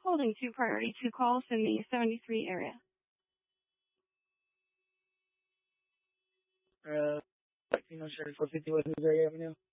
Holding to priority 2 calls in the 73 area. Latino Sheriff 450 West Missouri Avenue.